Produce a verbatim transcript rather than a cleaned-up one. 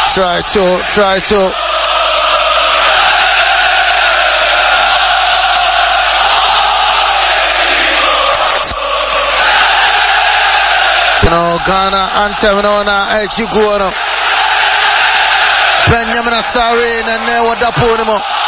Try to, try to. You know, Ghana anthem no na echi guono. Benjamin Asare na ne wada ponimo.